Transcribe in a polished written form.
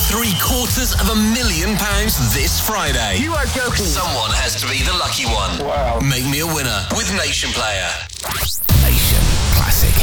£750,000 this Friday. You are joking. Someone has to be the lucky one. Wow. Make me a winner with Nation Player. Nation Classic